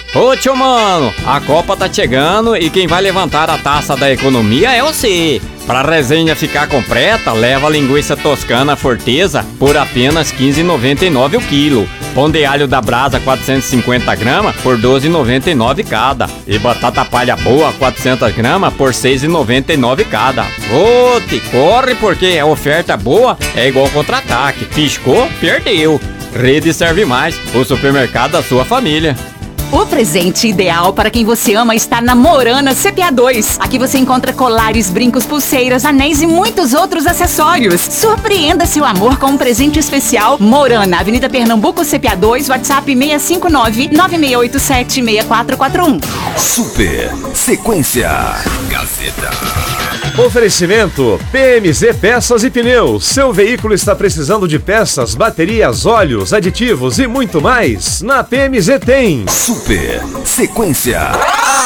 Ô tio mano, a Copa tá chegando e quem vai levantar a taça da economia é você. Pra resenha ficar completa, leva a linguiça toscana Forteza por apenas R$ 15,99 o quilo. Pão de alho da Brasa 450 gramas por R$ 12,99 cada. E batata palha boa 400 gramas por R$ 6,99 cada. Ô, te corre porque a oferta boa é igual contra-ataque. Piscou, perdeu. Rede Serve Mais, o supermercado da sua família. O presente ideal para quem você ama está na Morana CPA 2. Aqui você encontra colares, brincos, pulseiras, anéis e muitos outros acessórios. Surpreenda seu amor com um presente especial. Morana, Avenida Pernambuco CPA 2, WhatsApp 659-9687-6441. Super Sequência Gazeta. Oferecimento PMZ Peças e Pneus. Seu veículo está precisando de peças, baterias, óleos, aditivos e muito mais? Na PMZ tem Super Sequência.